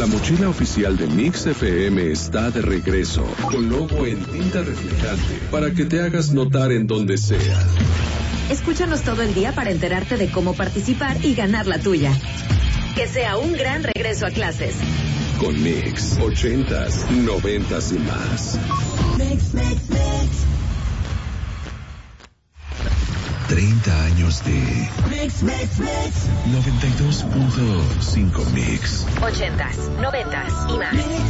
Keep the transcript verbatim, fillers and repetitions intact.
La mochila oficial de Mix F M está de regreso, con logo en tinta reflejante, para que te hagas notar en donde sea. Escúchanos todo el día para enterarte de cómo participar y ganar la tuya. Que sea un gran regreso a clases. Con Mix, ochentas, noventas y más. Mix, mix, mix. treinta años de Mix, mix, mix. noventa y dos punto cinco Mix. Ochentas, noventas y más.